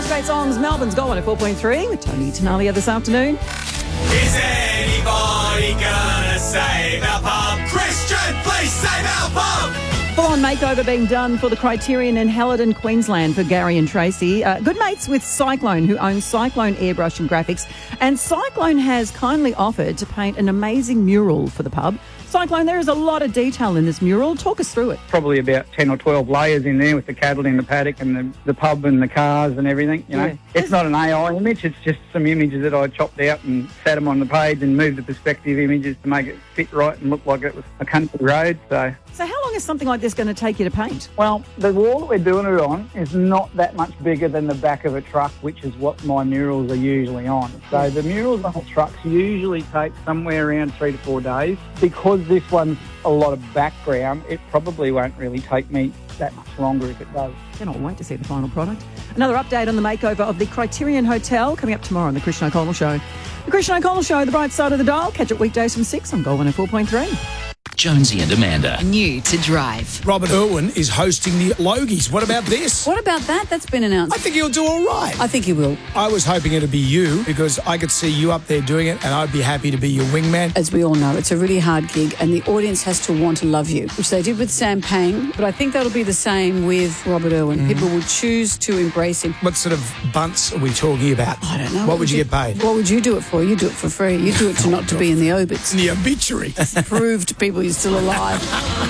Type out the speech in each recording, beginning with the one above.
Great songs. Melbourne's got one at 4.3 with Tony Tanalia this afternoon. Is anybody gonna save our pub? Christian, please save our pub! Full-on makeover being done for the Criterion in Helidon, Queensland for Gary and Tracy. Good mates with Cyclone, who owns Cyclone Airbrush and Graphics. And Cyclone has kindly offered to paint an amazing mural for the pub. Cyclone, there is a lot of detail in this mural. Talk us through it. Probably about 10 or 12 layers in there with the cattle in the paddock and the pub and the cars and everything, you know. Yeah. It's not an AI image, it's just some images that I chopped out and sat them on the page and moved the perspective images to make it fit right and look like it was a country road, so... So how long is something like this going to take you to paint? Well, the wall that we're doing it on is not that much bigger than the back of a truck, which is what my murals are usually on. So the murals on the trucks usually take somewhere around 3 to 4 days. Because this one's a lot of background, it probably won't really take me that much longer if it does. Cannot wait to see the final product. Another update on the makeover of the Criterion Hotel coming up tomorrow on The Christian O'Connell Show. The Christian O'Connell Show, the bright side of the dial. Catch it weekdays from 6 on Gold 104.3. Jonesy and Amanda. New to drive. Robert Irwin is hosting the Logies. What about this? What about that? That's been announced. I think he'll do all right. I think he will. I was hoping it'd be you because I could see you up there doing it and I'd be happy to be your wingman. As we all know, it's a really hard gig and the audience has to want to love you, which they did with Sam Pang, but I think that'll be the same with Robert Irwin. People will choose to embrace him. What sort of bunts are we talking about? I don't know. What would you get paid? What would you do it for? You do it for free. You do it to not to be in the obits. The obituary. Prove to people you're still alive.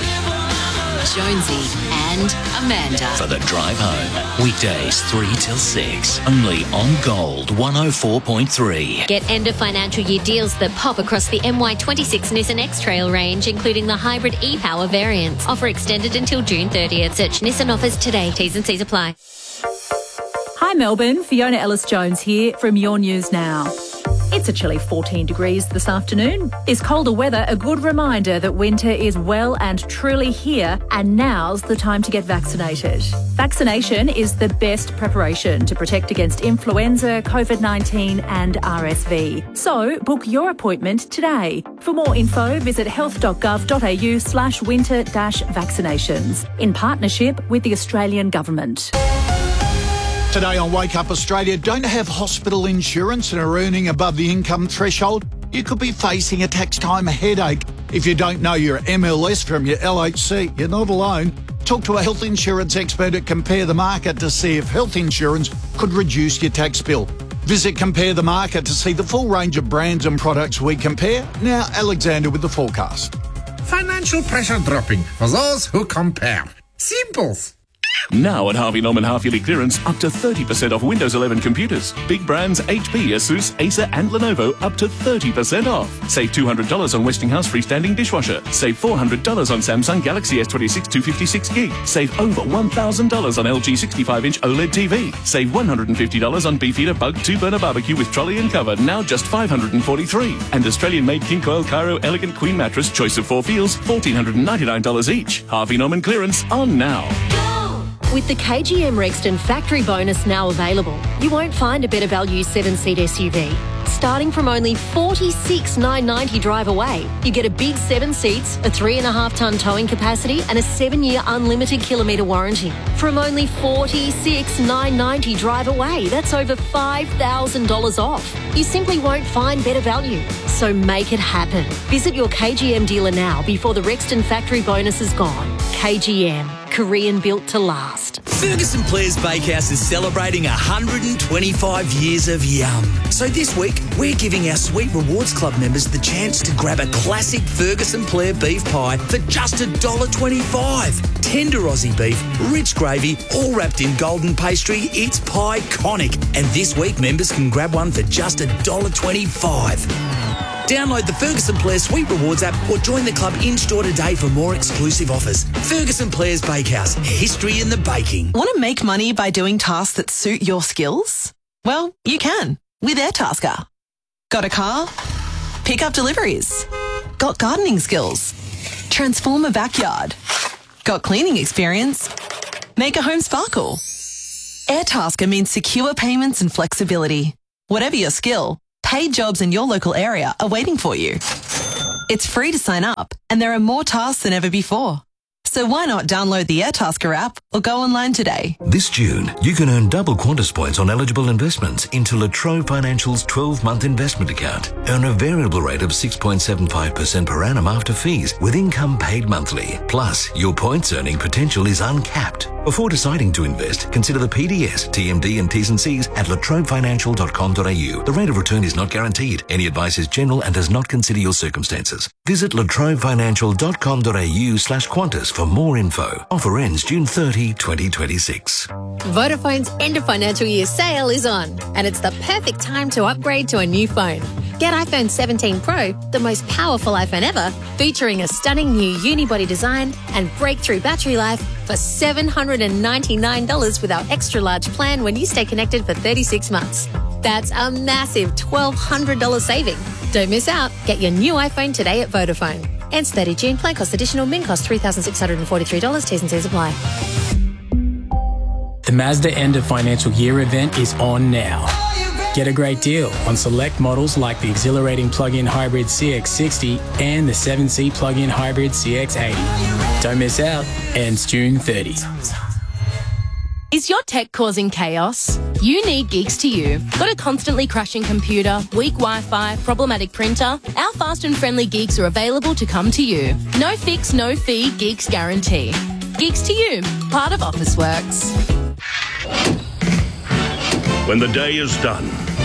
Jonesy and Amanda. For the drive home. Weekdays 3 till 6. Only on Gold 104.3. Get end of financial year deals that pop across the MY26 Nissan X-Trail range, including the hybrid e-Power variants. Offer extended until June 30th. Search Nissan offers today. T's and C's apply. Hi Melbourne, Fiona Ellis-Jones here from Your News Now. It's a chilly 14 degrees this afternoon. This colder weather a good reminder that winter is well and truly here, and now's the time to get vaccinated. Vaccination is the best preparation to protect against influenza, COVID-19 and RSV. So book your appointment today. For more info, visit health.gov.au/winter-vaccinations in partnership with the Australian Government. Today on Wake Up Australia, don't have hospital insurance and are earning above the income threshold? You could be facing a tax time headache. If you don't know your MLS from your LHC, you're not alone. Talk to a health insurance expert at Compare the Market to see if health insurance could reduce your tax bill. Visit Compare the Market to see the full range of brands and products we compare. Now, Alexander with the forecast. Financial pressure dropping for those who compare. Simples. Now at Harvey Norman half-yearly clearance, up to 30% off Windows 11 computers. Big brands HP, Asus, Acer and Lenovo up to 30% off. Save $200 on Westinghouse freestanding dishwasher. Save $400 on Samsung Galaxy S26 256 gig. Save over $1,000 on LG 65-inch OLED TV. Save $150 on Beefeater Bug 2-burner barbecue with trolley and cover, now just $543. And Australian-made King Coil Cairo Elegant Queen Mattress, choice of 4 feels, $1,499 each. Harvey Norman clearance on now. With the KGM Rexton factory bonus now available, you won't find a better value 7-seat SUV. Starting from only $46,990 drive away, you get a big 7 seats, a 3.5-tonne towing capacity and a 7-year unlimited kilometre warranty. From only $46,990 drive away, that's over $5,000 off. You simply won't find better value. So make it happen. Visit your KGM dealer now before the Rexton factory bonus is gone. KGM. Korean built to last. Ferguson Players Bakehouse is celebrating 125 years of yum. So this week, we're giving our Sweet Rewards Club members the chance to grab a classic Ferguson Player beef pie for just $1.25. Tender Aussie beef, rich gravy, all wrapped in golden pastry. It's pie-conic. And this week, members can grab one for just $1.25. Download the Ferguson Players Sweet Rewards app or join the club in-store today for more exclusive offers. Ferguson Players Bakehouse, history in the baking. Want to make money by doing tasks that suit your skills? Well, you can with Airtasker. Got a car? Pick up deliveries. Got gardening skills? Transform a backyard. Got cleaning experience? Make a home sparkle. Airtasker means secure payments and flexibility. Whatever your skill, paid jobs in your local area are waiting for you. It's free to sign up, and there are more tasks than ever before. So why not download the Airtasker app or go online today? This June, you can earn double Qantas points on eligible investments into La Trobe Financial's 12-month investment account. Earn a variable rate of 6.75% per annum after fees with income paid monthly. Plus, your points earning potential is uncapped. Before deciding to invest, consider the PDS, TMD and T's and C's at latrobefinancial.com.au. The rate of return is not guaranteed. Any advice is general and does not consider your circumstances. Visit latrobefinancial.com.au/Qantas for more info. Offer ends June 30, 2026. Vodafone's end of financial year sale is on, and it's the perfect time to upgrade to a new phone. Get iPhone 17 Pro, the most powerful iPhone ever, featuring a stunning new unibody design and breakthrough battery life for $799 with our extra large plan when you stay connected for 36 months. That's a massive $1,200 saving. Don't miss out. Get your new iPhone today at Vodafone. Ends 30 June. Plan cost additional. Min cost $3,643. T's and C's apply. The Mazda end of financial year event is on now. Get a great deal on select models like the exhilarating plug-in hybrid CX-60 and the 7-seat plug-in hybrid CX-80. Don't miss out. Ends June 30. Is your tech causing chaos? You need Geeks to You. Got a constantly crashing computer, weak Wi-Fi, problematic printer? Our fast and friendly Geeks are available to come to you. No fix, no fee, Geeks guarantee. Geeks to You, part of Officeworks. When the day is done.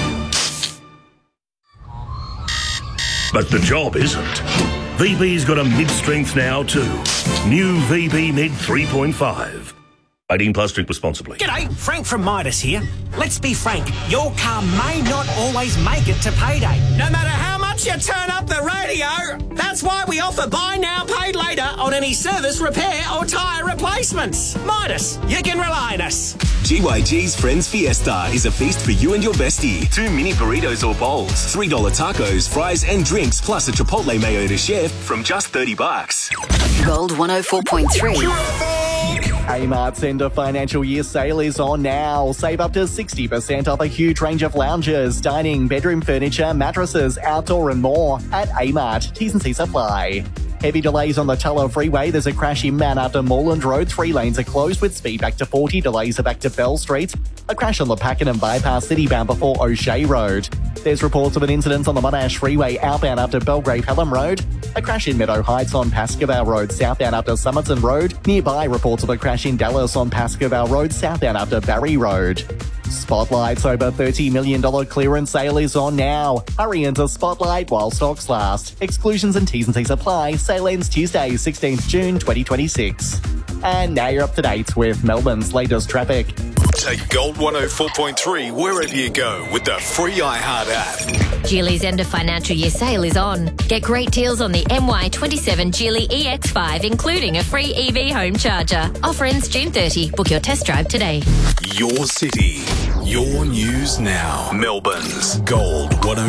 But the job isn't. VB's got a mid-strength now too. New VB Mid 3.5. 18 plus, drink responsibly. G'day, Frank from Midas here. Let's be frank, your car may not always make it to payday. No matter how much you turn up the radio, that's why we offer buy now, paid later on any service, repair or tyre replacements. Midas, you can rely on us. GYG's Friends Fiesta is a feast for you and your bestie. 2 mini burritos or bowls, $3 tacos, fries and drinks, plus a Chipotle mayo to share from just $30. Gold 104.3. Amart's end of financial year sale is on now. Save up to 60% off a huge range of lounges, dining, bedroom furniture, mattresses, outdoor and more at Amart. T's and C's apply. Heavy delays on the Tullow Freeway. There's a crash in Man after Moreland Road. 3 lanes are closed with speed back to 40. Delays are back to Bell Street. A crash on the Pakenham Bypass Citybound before O'Shea Road. There's reports of an incident on the Monash Freeway outbound after Belgrave Pelham Road. A crash in Meadow Heights on Pascoe Road southbound after Somerton Road. Nearby reports of a crash in Dallas on Pascoe Road southbound after Barry Road. Spotlight's over $30 million clearance sale is on now. Hurry into Spotlight while stocks last. Exclusions and T's and C's apply. Sale ends Tuesday, 16th June 2026. And now you're up to date with Melbourne's latest traffic. Take Gold 104.3 wherever you go with the free iHeart app. Geely's end of financial year sale is on. Get great deals on the MY27 Geely EX5, including a free EV home charger. Offer ends June 30. Book your test drive today. Your city, your news now. Melbourne's Gold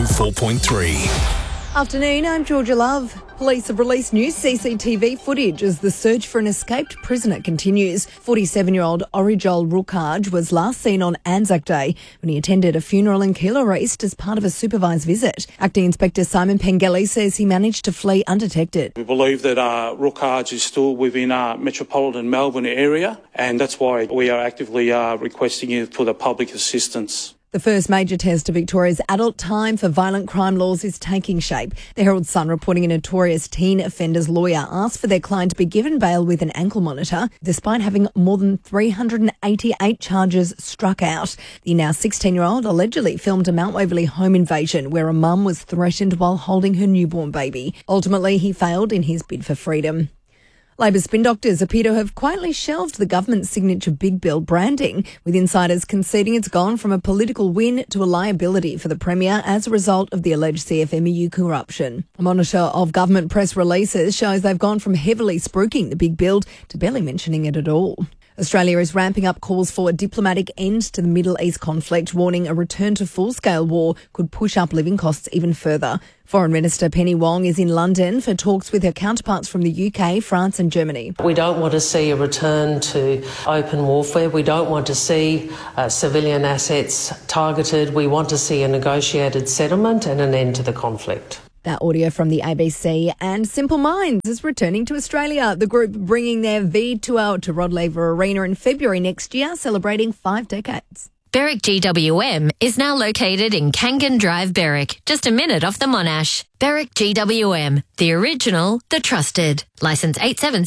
104.3. Afternoon, I'm Georgia Love. Police have released new CCTV footage as the search for an escaped prisoner continues. 47-year-old Orijol Rukaj was last seen on Anzac Day when he attended a funeral in Keilor East as part of a supervised visit. Acting Inspector Simon Pengelly says he managed to flee undetected. We believe that Rukaj is still within metropolitan Melbourne area, and that's why we are actively requesting you for the public assistance. The first major test of Victoria's adult time for violent crime laws is taking shape. The Herald Sun reporting a notorious teen offender's lawyer asked for their client to be given bail with an ankle monitor, despite having more than 388 charges struck out. The now 16-year-old allegedly filmed a Mount Waverley home invasion where a mum was threatened while holding her newborn baby. Ultimately, he failed in his bid for freedom. Labor spin doctors appear to have quietly shelved the government's signature big bill branding, with insiders conceding it's gone from a political win to a liability for the Premier as a result of the alleged CFMEU corruption. A monitor of government press releases shows they've gone from heavily spruiking the big build to barely mentioning it at all. Australia is ramping up calls for a diplomatic end to the Middle East conflict, warning a return to full-scale war could push up living costs even further. Foreign Minister Penny Wong is in London for talks with her counterparts from the UK, France and Germany. We don't want to see a return to open warfare. We don't want to see civilian assets targeted. We want to see a negotiated settlement and an end to the conflict. That audio from the ABC. And Simple Minds is returning to Australia. The group bringing their V tour to Rod Laver Arena in February next year, celebrating 5 decades. Berwick GWM is now located in Kangan Drive, Berwick, just a minute off the Monash. Berwick GWM, the original, the trusted. Licence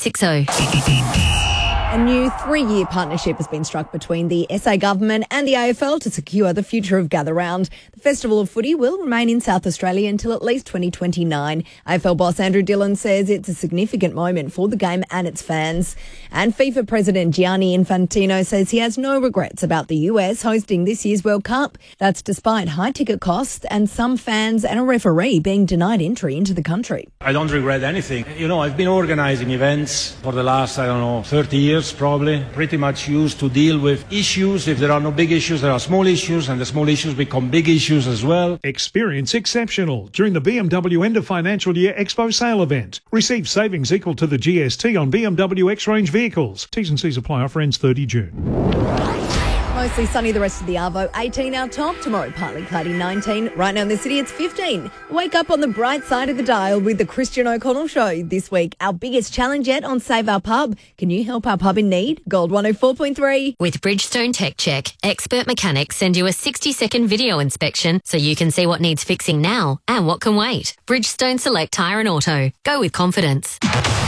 8760. A new 3-year partnership has been struck between the SA government and the AFL to secure the future of Gather Round. The Festival of Footy will remain in South Australia until at least 2029. AFL boss Andrew Dillon says it's a significant moment for the game and its fans. And FIFA President Gianni Infantino says he has no regrets about the US hosting this year's World Cup. That's despite high ticket costs and some fans and a referee being denied entry into the country. I don't regret anything. I've been organising events for the last, 30 years. Probably pretty much used to deal with issues. If there are no big issues, there are small issues, and the small issues become big issues as well. Experience exceptional during the BMW End of Financial Year Expo Sale event. Receive savings equal to the GST on BMW X-Range vehicles. T's and C's apply. Offer ends 30 June. Mostly sunny the rest of the Arvo. 18 our top. Tomorrow partly cloudy, 19. Right now in the city it's 15. Wake up on the bright side of the dial with the Christian O'Connell Show this week. Our biggest challenge yet on Save Our Pub. Can you help our pub in need? Gold 104.3. With Bridgestone Tech Check, expert mechanics send you a 60-second video inspection so you can see what needs fixing now and what can wait. Bridgestone Select Tyre and Auto. Go with confidence.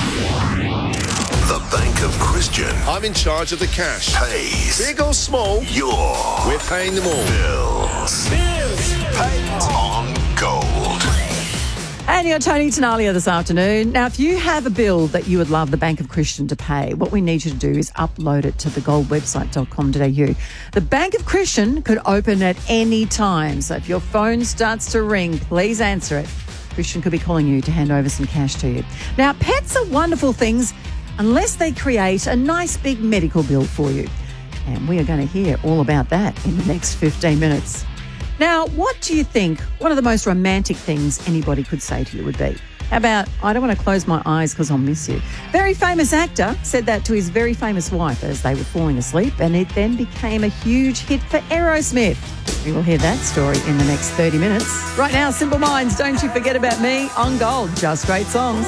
The Bank of Christian. I'm in charge of the cash. Pays. Big or small, we're paying them all. Bills. Paid on gold. And you're Tony Tenalia this afternoon. Now, if you have a bill that you would love the Bank of Christian to pay, what we need you to do is upload it to thegoldwebsite.com.au. The Bank of Christian could open at any time. So if your phone starts to ring, please answer it. Christian could be calling you to hand over some cash to you. Now, pets are wonderful things unless they create a nice big medical bill for you. And we are going to hear all about that in the next 15 minutes. Now, what do you think one of the most romantic things anybody could say to you would be? How about, I don't want to close my eyes because I'll miss you. Very famous actor said that to his very famous wife as they were falling asleep, and it then became a huge hit for Aerosmith. We will hear that story in the next 30 minutes. Right now, Simple Minds, Don't You Forget About Me on Gold. Just great songs.